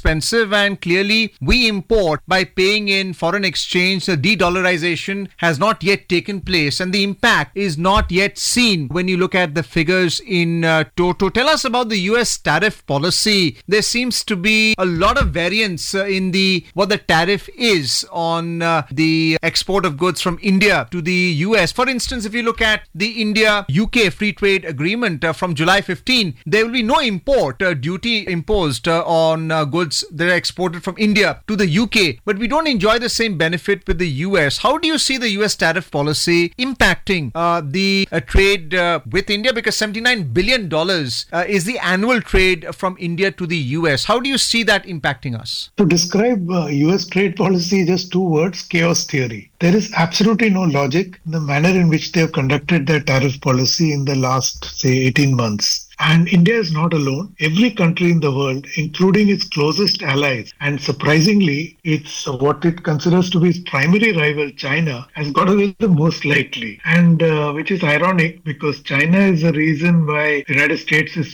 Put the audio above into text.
expensive, and clearly we import by paying in foreign exchange. The de-dollarization has not yet taken place, and the impact is not yet seen when you look at the figures in toto. Tell us about the US tariff policy. There seems to be a lot of variance in what the tariff is on the export of goods from India to the US. For instance, if you look at the India-UK free trade agreement from July 15, there will be no import duty imposed on goods that are exported from India to the UK, but we don't enjoy the same benefit with the US. How do you see the US tariff policy impacting the trade with India? Because $79 billion is the annual trade from India to the US. How do you see that impacting us? To describe US trade policy, just two words: chaos theory. There is absolutely no logic in the manner in which they have conducted their tariff policy in the last, say, 18 months. And India is not alone. Every country in the world, including its closest allies, and surprisingly, it's what it considers to be its primary rival, China, has got away the most lightly. And which is ironic, because China is the reason why the United States is